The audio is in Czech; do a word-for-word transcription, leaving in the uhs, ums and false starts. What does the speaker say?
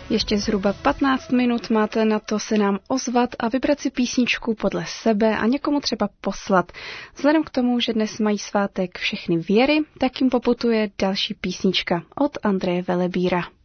Ještě zhruba patnáct minut máte na to se nám ozvat a vybrat si písničku podle sebe a někomu třeba poslat. Vzhledem k tomu, že dnes mají svátek všechny Věry, tak jim poputuje další písnička od Andreje Velebíra.